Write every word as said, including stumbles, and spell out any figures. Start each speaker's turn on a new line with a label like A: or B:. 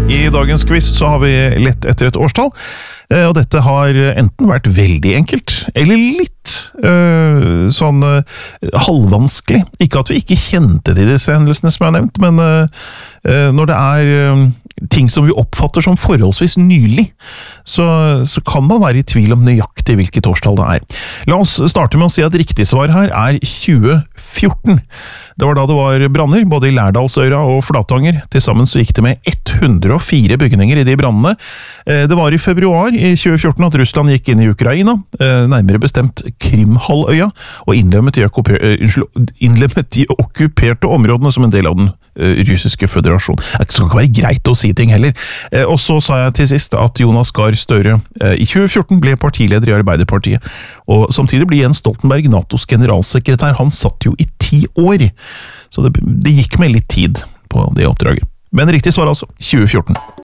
A: I dagens quiz så har vi lett etter et årstall, og dette har enten vært veldig enkelt, eller litt øh, sånn øh, halvvanskelig. Ikke at vi ikke kjente til disse hendelsene som jeg har nevnt, men øh, når det er øh, ting som vi oppfatter som forholdsvis nylig, så, så kan man være i tvil om nøyaktig hvilket årstall det er. La oss starte med å si at riktig svar her er tjue fjorten. Det var da det var branner, både i Lærdalsøra og Flatanger. Til sammen så gikk det med hundre og fire bygninger i de brannene. Det var i februar i tjue fjorten at Russland gikk inn i Ukraina, nærmere bestemt Krimhalvøya, og innlemmet de, unnskyld, innlemmet de okkuperte områdene som en del av den russiske føderasjon. Det skal ikke være greit å si ting heller. Og så sa jeg til sist at Jonas Gahr Støre i tjue fjorten ble partileder i Arbeiderpartiet, og samtidig ble Jens Stoltenberg NATOs generalsekretær. Han satt jo i ti år, så det, det gikk med litt tid på det oppdraget. Men riktig svar altså, tjue fjorten.